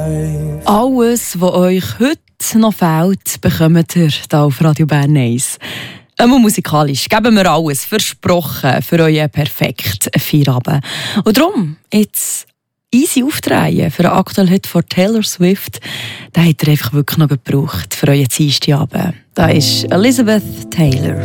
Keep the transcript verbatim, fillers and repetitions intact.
Alles, was euch heute noch fehlt, bekommt ihr hier auf Radio Bern eins. Einmal musikalisch geben wir alles, versprochen, für euren perfekten Feierabend. Und darum, jetzt easy aufdrehen für einen aktuellen Hit von Taylor Swift. Den habt ihr einfach wirklich noch gebraucht für euren Dienstagabend. Da ist Elizabeth Taylor.